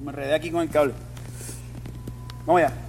Me enredé aquí con el cable. Vamos allá.